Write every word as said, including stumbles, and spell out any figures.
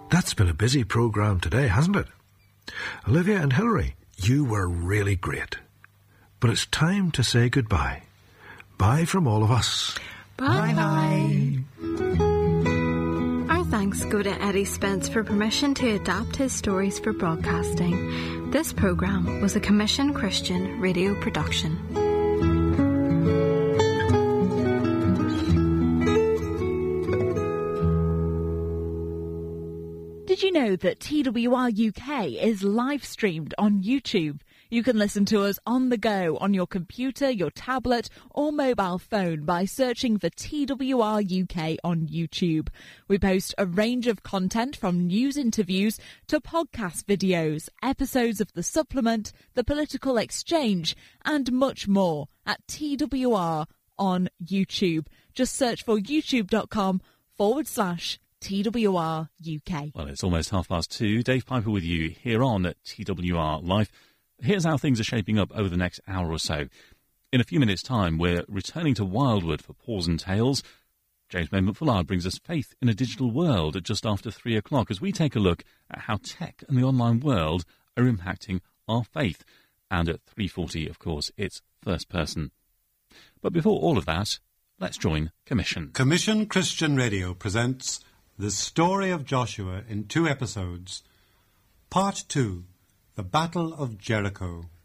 That's been a busy programme today, hasn't it? Olivia and Hilary, you were really great. But it's time to say goodbye. Bye from all of us. Bye. Bye. Our thanks go to Eddie Spence for permission to adapt his stories for broadcasting. This programme was a Commission Christian radio production. Did you know that T W R U K is live streamed on YouTube? You can listen to us on the go on your computer, your tablet or mobile phone by searching for T W R U K on YouTube. We post a range of content from news interviews to podcast videos, episodes of The Supplement, The Political Exchange and much more at T W R on YouTube. Just search for youtube.com forward slash T W R U K. Well, it's almost half past two. Dave Piper with you here on at T W R Live. Here's how things are shaping up over the next hour or so. In a few minutes' time, we're returning to Wildwood for Paws and Tales. James May McFullard brings us Faith in a Digital World at just after three o'clock as we take a look at how tech and the online world are impacting our faith. And at three forty, of course, it's First Person. But before all of that, let's join Commission. Commission Christian Radio presents The Story of Joshua in two episodes. Part two, The Battle of Jericho.